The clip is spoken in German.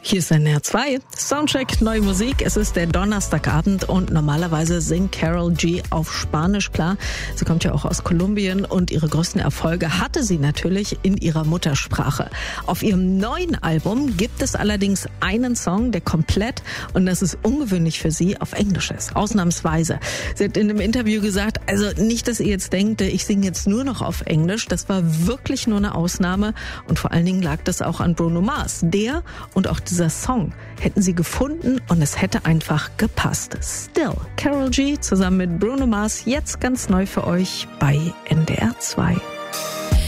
Hier ist NDR 2, Soundcheck, neue Musik. Es ist der Donnerstagabend und normalerweise singt Karol G auf Spanisch, klar. Sie kommt ja auch aus Kolumbien und ihre größten Erfolge hatte sie natürlich in ihrer Muttersprache. Auf ihrem neuen Album gibt es allerdings einen Song, der komplett, und das ist ungewöhnlich für sie, auf Englisch ist. Ausnahmsweise. Sie hat in einem Interview gesagt, also nicht, dass ihr jetzt denkt, ich singe jetzt nur noch auf Englisch. Das war wirklich nur eine Ausnahme und vor allen Dingen lag das auch an Bruno Mars. Der und auch dieser Song hätten sie gefunden und es hätte einfach gepasst. Still, Karol G zusammen mit Bruno Mars, jetzt ganz neu für euch bei NDR 2.